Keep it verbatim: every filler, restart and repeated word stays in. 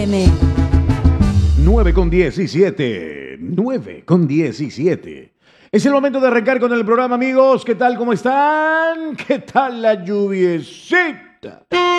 nueve con diecisiete. nueve con diecisiete. Es el momento de arrancar con el programa, amigos. ¿Qué tal? ¿Cómo están? ¿Qué tal la lluviecita?